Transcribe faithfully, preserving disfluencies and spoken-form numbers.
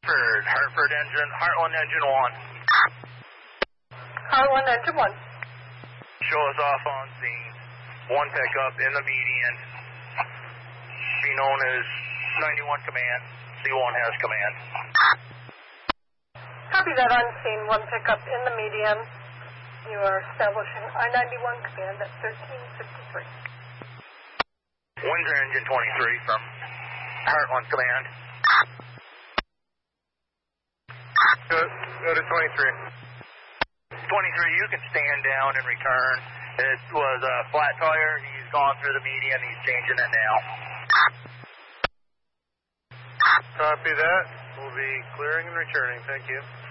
Hartford, Hartford engine, Heartland engine one. Heartland engine one. Show us off on scene. One pickup in the median. Be known as ninety-one command. C one has command. Copy that on scene. One pickup in the median. You are establishing I ninety-one command at thirteen fifty-three. Windsor engine twenty-three from Heartland command. Go, go to twenty-three. twenty-three, you can stand down and return. It was a flat tire. He's gone through the median. He's changing it now. Copy that. We'll be clearing and returning. Thank you.